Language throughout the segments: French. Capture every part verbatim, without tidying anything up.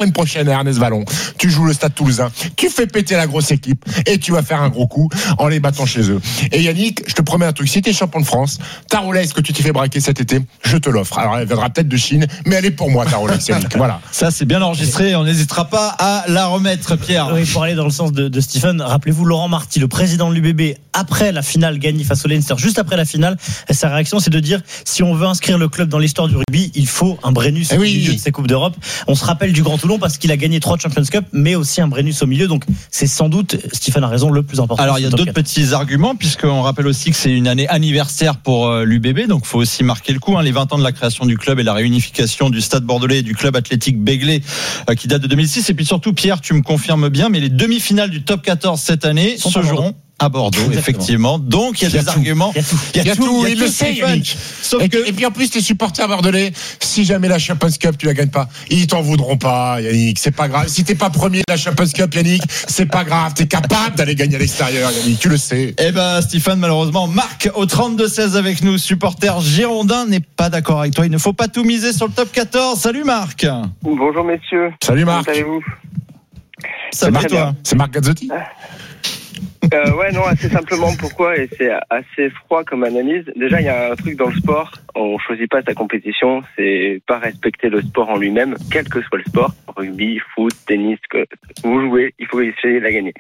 semaine prochaine à Ernest Vallon, tu joues le Stade Toulousain, tu fais péter la grosse équipe et tu vas faire un gros coup en les battant chez eux. Et Yannick, je te promets un truc, si t'es champion de France, ta Rolex que tu t'es fait braquer cet été, je te l'offre. Alors elle viendra peut-être de Chine, mais elle est pour moi ta Rolex, Yannick. Voilà. Ça c'est bien enregistré, on n'hésitera pas à la remettre, Pierre. Oui, pour aller dans le sens de, de Stephen, rappelez-vous Laurent Marty, le président de l'U B B, après la finale gagnée face au Leinster, juste après la finale, sa réaction c'est de dire si on veut inscrire le club dans l'histoire du rugby, il faut un Brennus eh au oui. milieu de ces Coupes d'Europe. On se rappelle du Grand Toulon parce qu'il a gagné trois Champions Cup, mais aussi un Brennus au milieu, donc c'est sans doute, Stephen a raison, le plus important. Alors il y a d'autres petits arguments, puisqu'on rappelle aussi que c'est une année anniversaire pour euh, l'U B B, donc il faut aussi marquer le coup, hein, les vingt ans de la création du club et la réunification du Stade Bordelais et du club athlétique Begley euh, qui date de deux mille six. Et puis surtout, Pierre, tu me confirmes bien, mais les demi-finales du top quatorze cette année se joueront à Bordeaux, exactement. Effectivement. Donc il y a, il y a des tout. arguments. Il y a tout. Il y a, il y a tout. tout. Il, il le sait, Yannick. Sauf et, que... et puis en plus, tes supporters bordelais, si jamais la Champions Cup tu la gagnes pas, ils t'en voudront pas, Yannick. C'est pas grave. Si t'es pas premier de la Champions Cup, Yannick, c'est pas grave. T'es capable d'aller gagner à l'extérieur, Yannick. Tu le sais. Eh ben, Stéphane, malheureusement, Marc au trente-deux seize avec nous, supporter girondin, n'est pas d'accord avec toi. Il ne faut pas tout miser sur le top quatorze. Salut Marc. Bonjour messieurs. Salut Marc. Comment allez-vous ? Ça va toi ? C'est Marc Gazzotti. Euh, ouais, non, assez simplement pourquoi, et c'est assez froid comme analyse. Déjà, il y a un truc dans le sport, on choisit pas sa compétition, c'est pas respecter le sport en lui-même, quel que soit le sport, rugby, foot, tennis, que vous jouez, il faut essayer de la gagner.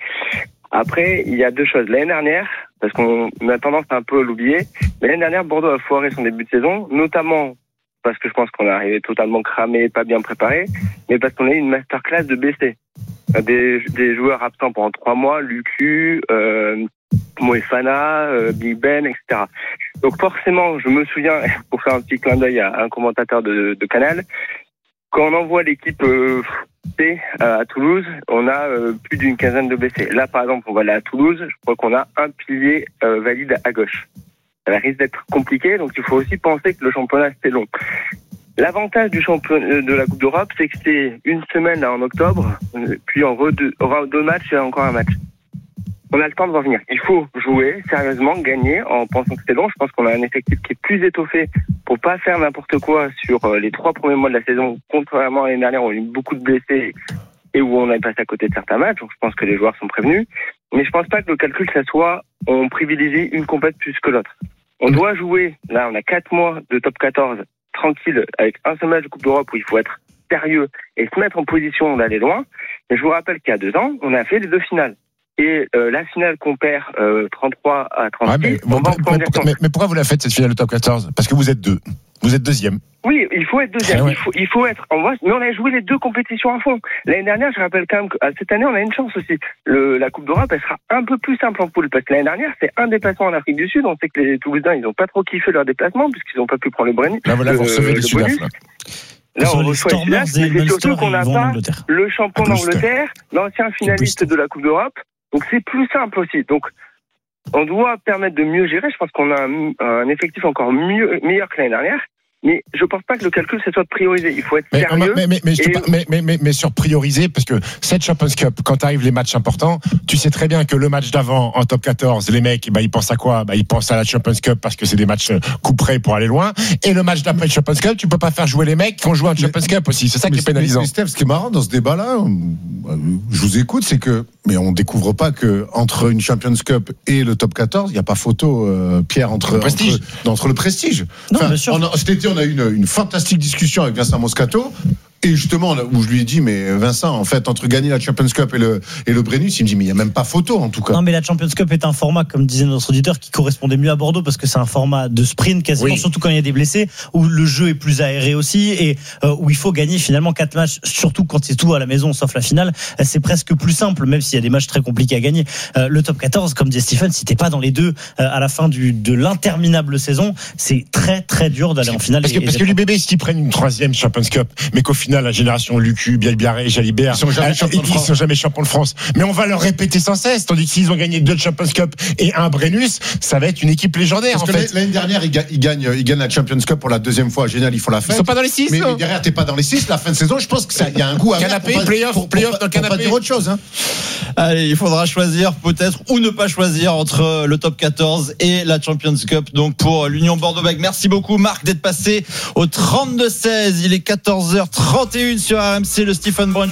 Après, il y a deux choses. L'année dernière, parce qu'on a tendance à un peu l'oublier, mais l'année dernière, Bordeaux a foiré son début de saison, notamment parce que je pense qu'on est arrivé totalement cramé, pas bien préparé, mais parce qu'on a eu une masterclass de blessés. Des, des joueurs absents pendant trois mois, Lucu, euh, Moefana, euh, Big Ben, et cetera. Donc forcément, je me souviens, pour faire un petit clin d'œil à un commentateur de, de Canal, quand on envoie l'équipe euh, T à Toulouse, on a euh, plus d'une quinzaine de blessés. Là, par exemple, on va aller à Toulouse, je crois qu'on a un pilier euh, valide à gauche. Ça risque d'être compliqué, donc il faut aussi penser que le championnat, c'est long. L'avantage du championnat de la Coupe d'Europe, c'est que c'est une semaine là, en octobre, puis on aura deux, deux matchs et encore un match. On a le temps de revenir. Il faut jouer sérieusement, gagner en pensant que c'est long. Je pense qu'on a un effectif qui est plus étoffé pour pas faire n'importe quoi sur les trois premiers mois de la saison. Contrairement à l'année dernière, où on a eu beaucoup de blessés et où on a passé à côté de certains matchs. Donc je pense que les joueurs sont prévenus. Mais je pense pas que le calcul, ça soit on privilégie une compète plus que l'autre. On doit jouer. Là, on a quatre mois de top quatorze. Tranquille, avec un seul match de Coupe d'Europe où il faut être sérieux et se mettre en position d'aller loin. Mais je vous rappelle qu'il y a deux ans, on a fait les deux finales. Et euh, la finale qu'on perd euh, trente-trois à trente-six, ouais, mais, bon, mais, mais, mais pourquoi vous la faites cette finale de top quatorze ? Parce que vous êtes deux. Vous êtes deuxième. Oui, il faut être deuxième. Ah ouais. il, faut, il faut être. En vrai, mais on a joué les deux compétitions à fond. L'année dernière, je rappelle quand même que cette année, on a une chance aussi. Le, la Coupe d'Europe, elle sera un peu plus simple en poule parce que l'année dernière, c'est un déplacement en Afrique du Sud. On sait que les Toulousains, ils n'ont pas trop kiffé leur déplacement puisqu'ils n'ont pas pu prendre le Brennus. Là, voilà, vous recevez des Sudaf. Là, là on reçoit les Sudaf, mais c'est surtout qu'on n'a pas le champion d'Angleterre, l'ancien finaliste de la Coupe d'Europe. Donc c'est plus simple aussi. Donc on doit permettre de mieux gérer. Je pense qu'on a un, un effectif encore mieux, meilleur que l'année dernière. Mais je pense pas que le calcul, ce soit de prioriser. Il faut être mais, sérieux. Mais, mais, mais, et... pas, mais, mais, mais, mais sur prioriser, parce que cette Champions Cup, quand arrivent les matchs importants, tu sais très bien que le match d'avant, en top quatorze, les mecs, bah, ils pensent à quoi? Bah, ils pensent à la Champions Cup parce que c'est des matchs couperés pour aller loin. Et le match d'après Champions Cup, tu peux pas faire jouer les mecs qui ont joué en Champions mais, Cup aussi. C'est ça qui est pénalisant. Mais Steph, ce qui est marrant dans ce débat-là, je vous écoute, c'est que, mais on découvre pas que entre une Champions Cup et le top quatorze, il n'y a pas photo, euh, Pierre, entre le prestige. Entre, entre le prestige. Non, enfin, bien sûr. On a, cet été, on a eu une, une fantastique discussion avec Vincent Moscato. Et justement, où je lui ai dit, mais Vincent, en fait, entre gagner la Champions Cup et le, et le Brennus, il me dit, mais il n'y a même pas photo, en tout cas. Non, mais la Champions Cup est un format, comme disait notre auditeur, qui correspondait mieux à Bordeaux, parce que c'est un format de sprint, quasiment, oui. Surtout quand il y a des blessés, où le jeu est plus aéré aussi, et euh, où il faut gagner finalement quatre matchs, surtout quand c'est tout à la maison, sauf la finale. C'est presque plus simple, même s'il y a des matchs très compliqués à gagner. Euh, le top quatorze, comme disait Stephen, si t'es pas dans les deux, euh, à la fin du, de l'interminable saison, c'est très, très dur d'aller en finale. Parce que, parce que l'U B B, s'ils prennent une troisième Champions Cup, mais qu'au final, la génération Lucu, Bielbiaré, Jalibert, ils sont jamais champions de France. Ils sont jamais champions de France. Mais on va leur répéter sans cesse. Tandis que s'ils ont gagné deux Champions Cup et un Brennus, ça va être une équipe légendaire. Parce en que fait. L'année dernière, ils gagnent, ils gagnent, ils gagnent la Champions Cup pour la deuxième fois. Génial, ils font la fête. Ils sont pas dans les six. Mais, mais derrière, t'es pas dans les six. La fin de saison, je pense que ça, il y a un goût à canapé, pour, playoff, pour, playoff pour, dans le pour canapé. Pas dire autre chose. Hein. Allez, il faudra choisir peut-être ou ne pas choisir entre le top quatorze et la Champions Cup. Donc pour l'Union Bordeaux-Bègles. Merci beaucoup Marc d'être passé au trente-deux seize. Il est quatorze heures trente et une sur R M C. Le Stephen Brun